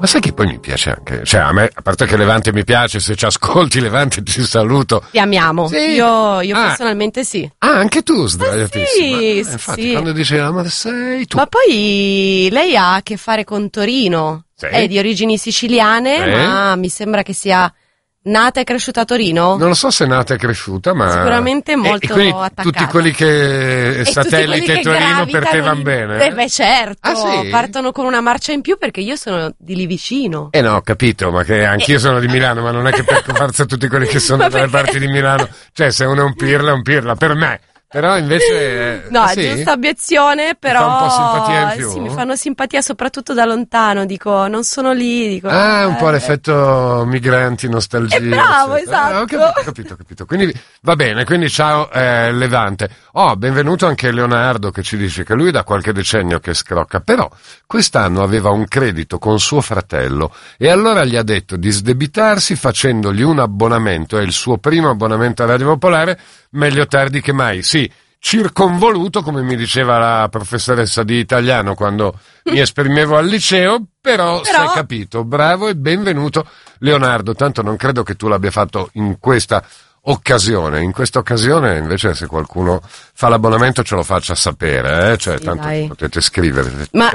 Ma sai che poi mi piace anche, cioè a me, a parte che Levante mi piace, se ci ascolti Levante ti saluto. Ti amiamo, sì. io personalmente sì. Ah, anche tu sdraiatissima. Sì, infatti sì. quando diceva ma sei tu. Ma poi lei ha a che fare con Torino, Sì. è di origini siciliane, ma mi sembra che sia nata e cresciuta a Torino. Non lo so se è nata e cresciuta, ma sicuramente molto e quindi attaccata. tutti quelli che satellite Torino per te van bene? Beh, certo, Ah, sì? partono con una marcia in più perché io sono di lì vicino. No, ho capito, ma che anch'io sono di Milano, ma non è che per forza tutti quelli che sono dalle parti di Milano, cioè se uno è un pirla per me. Però invece no, sì? giusta obiezione, però mi fa un po' simpatia in più? sì, mi fanno simpatia soprattutto da lontano, dico non sono lì, dico un po' l'effetto migranti, nostalgia. Bravo, eccetera. esatto. Ho capito. Quindi va bene, quindi ciao Levante. Benvenuto anche Leonardo che ci dice che lui da qualche decennio che scrocca, però quest'anno aveva un credito con suo fratello e allora gli ha detto di sdebitarsi facendogli un abbonamento, è il suo primo abbonamento a Radio Popolare, meglio tardi che mai, sì. Circonvoluto, come mi diceva la professoressa di italiano quando mi esprimevo al liceo, però si è capito, bravo e benvenuto Leonardo, tanto non credo che tu l'abbia fatto in questa occasione, invece se qualcuno fa l'abbonamento ce lo faccia sapere, cioè sì, tanto potete scrivere, ma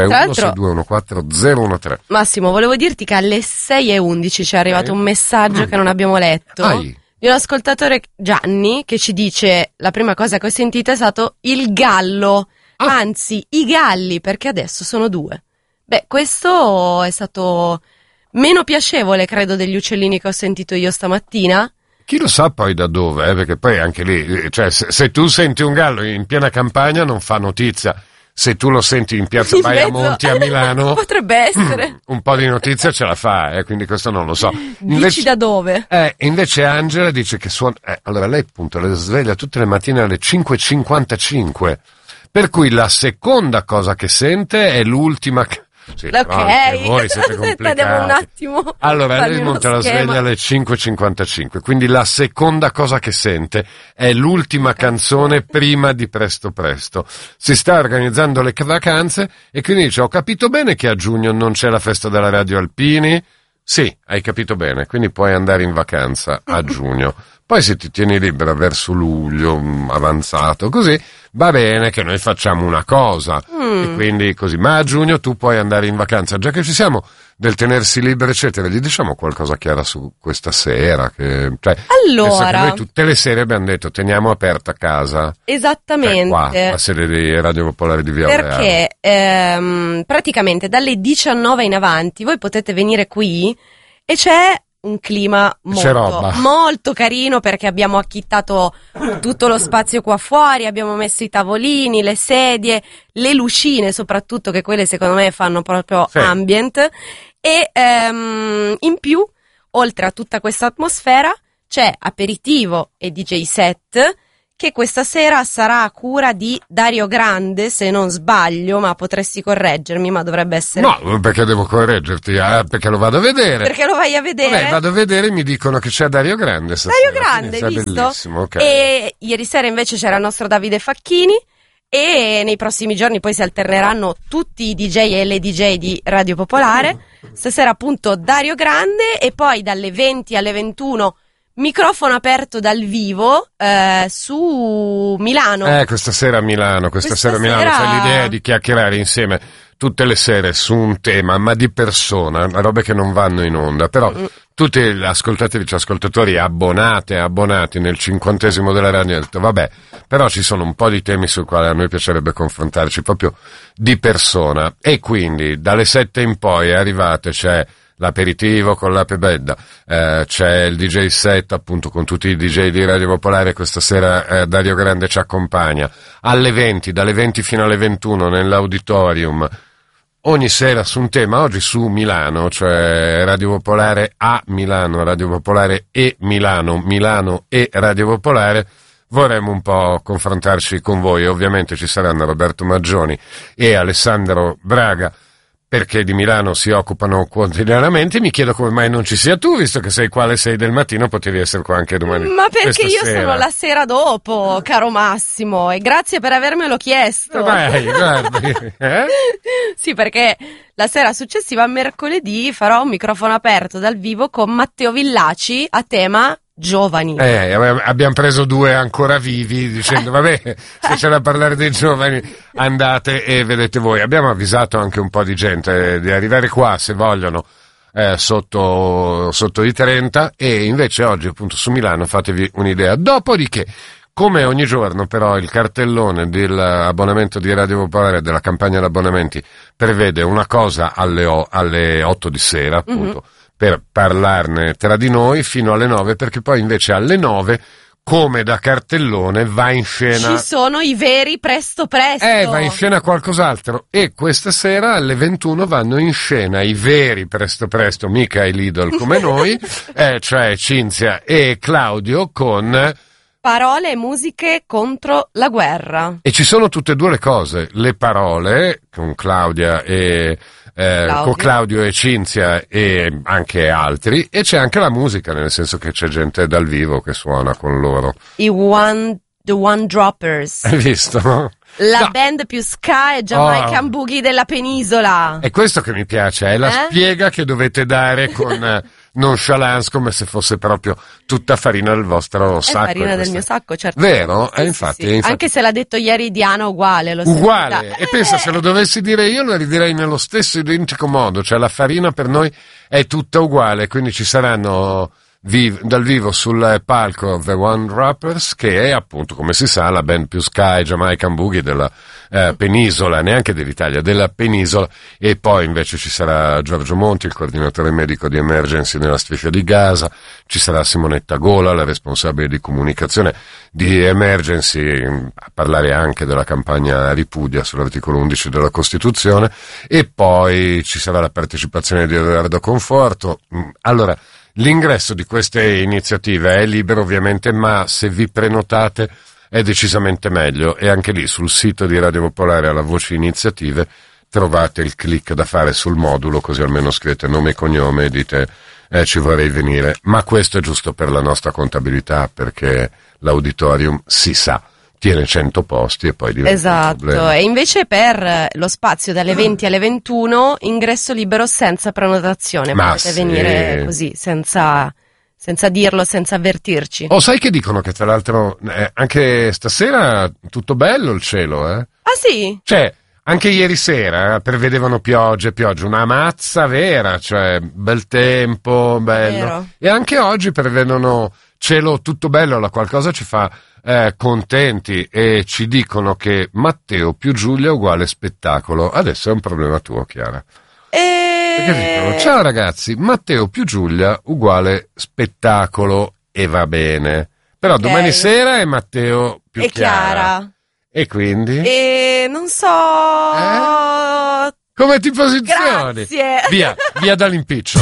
331-621-4013. Massimo, volevo dirti che alle 6:11 ci è arrivato un messaggio che non abbiamo letto. Di un ascoltatore, Gianni, che ci dice la prima cosa che ho sentito è stato il gallo, anzi i galli, perché adesso sono 2. Beh, questo è stato meno piacevole, credo, degli uccellini che ho sentito io stamattina. Chi lo sa poi da dove, perché poi anche lì, cioè se tu senti un gallo in piena campagna non fa notizia. Se tu lo senti in piazza Baiamonti a Milano, potrebbe essere un po' di notizia ce la fa, quindi questo non lo so. Dici da dove? Invece Angela dice che suona. Allora lei appunto le sveglia tutte le mattine alle 5:55, per cui la seconda cosa che sente è l'ultima. Sì, ok, voi siete complicati. Un attimo. Allora lei monta la sveglia alle 5:55, quindi la seconda cosa che sente è l'ultima canzone prima di Presto Presto. Si sta organizzando le vacanze e quindi dice: ho capito bene che a giugno non c'è la festa della Radio Alpini? Sì, hai capito bene, quindi puoi andare in vacanza a giugno. Poi se ti tieni libera verso luglio, avanzato, così, va bene che noi facciamo una cosa. E quindi così, ma a giugno tu puoi andare in vacanza. Già che ci siamo del tenersi libero, eccetera, gli diciamo qualcosa chiara su questa sera. Allora, che noi tutte le sere abbiamo detto teniamo aperta casa. Esattamente. Qua, la sede di Radio Popolare di Via Perché praticamente dalle 19 in avanti voi potete venire qui e c'è un clima molto carino perché abbiamo acchittato tutto lo spazio qua fuori, abbiamo messo i tavolini, le sedie, le lucine soprattutto, che quelle secondo me fanno proprio ambient, e in più, oltre a tutta questa atmosfera, c'è aperitivo e DJ set che questa sera sarà a cura di Dario Grande, se non sbaglio, ma potresti correggermi, ma dovrebbe essere... No, perché devo correggerti? Perché lo vado a vedere. Perché lo vai a vedere? Vabbè, vado a vedere e mi dicono che c'è Dario Grande stasera. Dario Grande, visto? Bellissimo, okay. E ieri sera invece c'era il nostro Davide Facchini e nei prossimi giorni poi si alterneranno tutti i DJ e le DJ di Radio Popolare. Stasera appunto Dario Grande e poi dalle 20 alle 21... microfono aperto dal vivo su Milano. Questa sera a Milano, c'è l'idea di chiacchierare insieme tutte le sere su un tema, ma di persona, robe che non vanno in onda, però tutti gli ascoltatori abbonati nel 50° della radio hanno detto vabbè, però ci sono un po' di temi sul quale a noi piacerebbe confrontarci proprio di persona, e quindi dalle 7 in poi c'è l'aperitivo con l'ape bedda, c'è il DJ set appunto con tutti i DJ di Radio Popolare. Questa sera Dario Grande ci accompagna alle 20, dalle 20 fino alle 21 nell'auditorium, ogni sera su un tema. Oggi su Milano, cioè Radio Popolare a Milano, Radio Popolare e Milano e Radio Popolare. Vorremmo un po' confrontarci con voi, ovviamente ci saranno Roberto Maggioni e Alessandro Braga perché di Milano si occupano quotidianamente. Mi chiedo come mai non ci sia tu, visto che sei qua alle 6 del mattino, potevi essere qua anche domani. Ma perché io sono la sera dopo, caro Massimo, e grazie per avermelo chiesto. Vai, guardi. Sì, perché la sera successiva, mercoledì, farò un microfono aperto dal vivo con Matteo Villaci a tema giovani. Abbiamo preso 2 ancora vivi, dicendo vabbè, se c'è da parlare dei giovani andate e vedete voi. Abbiamo avvisato anche un po' di gente di arrivare qua se vogliono sotto i 30, e invece oggi appunto su Milano fatevi un'idea. Dopodiché, come ogni giorno però, il cartellone dell'abbonamento di Radio Popolare, della campagna di abbonamenti, prevede una cosa alle 8 di sera, appunto, per parlarne tra di noi fino alle 9, perché poi invece alle 9, come da cartellone, va in scena... Ci sono i veri presto. Va in scena qualcos'altro, e questa sera alle 21 vanno in scena i veri presto, mica i Lidl come noi, cioè Cinzia e Claudio con... Parole e musiche contro la guerra. E ci sono tutte e 2 le cose, le parole con Claudia e con Claudio e Cinzia e anche altri, e c'è anche la musica, nel senso che c'è gente dal vivo che suona con loro. The One Droppers. Hai visto? La band più ska e Jamaican Boogie della penisola. È questo che mi piace, è la spiega che dovete dare con nonchalance, come se fosse proprio tutta farina del vostro sacco. Farina del mio sacco, certo. Vero? Sì, infatti, sì. infatti. Anche se l'ha detto ieri Diana, uguale. Uguale. E pensa, se lo dovessi dire io, lo ridirei nello stesso identico modo. Cioè, la farina per noi è tutta uguale, quindi ci saranno dal vivo sul palco The One Droppers, che è appunto, come si sa, la band più ska e Jamaican Boogie della penisola, neanche dell'Italia, della penisola. E poi invece ci sarà Giorgio Monti, il coordinatore medico di Emergency nella striscia di Gaza, ci sarà Simonetta Gola, la responsabile di comunicazione di Emergency, a parlare anche della campagna ripudia sull'articolo 11 della Costituzione, e poi ci sarà la partecipazione di Edoardo Conforto. Allora, l'ingresso di queste iniziative è libero ovviamente, ma se vi prenotate è decisamente meglio, e anche lì sul sito di Radio Popolare alla voce iniziative trovate il click da fare sul modulo, così almeno scrivete nome e cognome e dite ci vorrei venire. Ma questo è giusto per la nostra contabilità, perché l'auditorium, si sa, tiene 100 posti e poi diventa un problema. E invece per lo spazio dalle 20 alle 21 ingresso libero senza prenotazione, potete venire così senza dirlo, senza avvertirci. Sai che dicono che tra l'altro anche stasera tutto bello il cielo, Ah sì? Cioè, anche ieri sera prevedevano piogge, una mazza vera, cioè bel tempo, bello. Vero. E anche oggi prevedono cielo tutto bello, la qualcosa ci fa contenti, e ci dicono che Matteo più Giulia uguale spettacolo. Adesso è un problema tuo, Chiara. Perché dicono, ciao ragazzi, Matteo più Giulia uguale spettacolo, e va bene. Però domani sera è Matteo più Chiara. E quindi? Non so... Come ti posizioni? Grazie. Via dall'impiccio.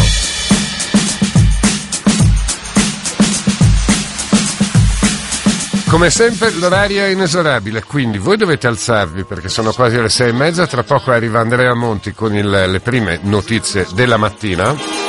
Come sempre l'orario è inesorabile, quindi voi dovete alzarvi perché sono quasi le 6:30, tra poco arriva Andrea Monti con le prime notizie della mattina.